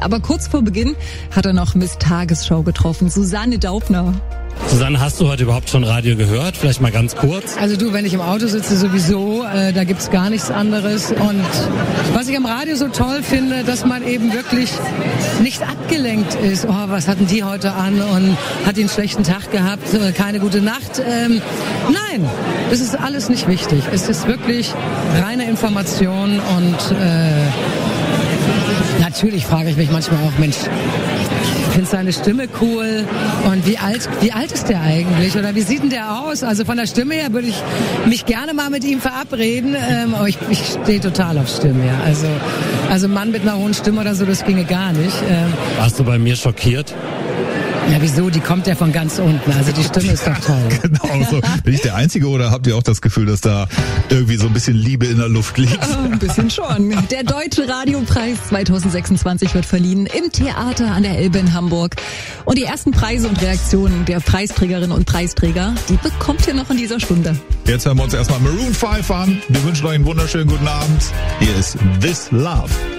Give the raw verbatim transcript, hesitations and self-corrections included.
Aber kurz vor Beginn hat er noch Miss Tagesschau getroffen, Susanne Daubner. Susanne, hast du heute überhaupt schon Radio gehört? Vielleicht mal ganz kurz. Also du, wenn ich im Auto sitze sowieso, äh, da gibt's gar nichts anderes. Und was ich am Radio so toll finde, dass man eben wirklich nicht abgelenkt ist. Oh, was hatten die heute an und hat die einen schlechten Tag gehabt, äh, keine gute Nacht. Ähm, nein, das ist alles nicht wichtig. Es ist wirklich reine Information und äh, natürlich frage ich mich manchmal auch, Mensch, ich finde seine Stimme cool und wie alt, wie alt ist der eigentlich oder wie sieht denn der aus? Also von der Stimme her würde ich mich gerne mal mit ihm verabreden, ähm, aber ich, ich stehe total auf Stimme, ja. Also, also Mann mit einer hohen Stimme oder so, das ginge gar nicht. Ähm, Warst du bei mir schockiert? Ja, wieso? Die kommt ja von ganz unten. Also die Stimme ist doch toll. Genau so. Bin ich der Einzige oder habt ihr auch das Gefühl, dass da irgendwie so ein bisschen Liebe in der Luft liegt? Oh, ein bisschen schon. Der Deutsche Radiopreis zwanzig sechsundzwanzig wird verliehen im Theater an der Elbe in Hamburg. Und die ersten Preise und Reaktionen der Preisträgerinnen und Preisträger, die bekommt ihr noch in dieser Stunde. Jetzt hören wir uns erstmal Maroon five an. Wir wünschen euch einen wunderschönen guten Abend. Hier ist This Love.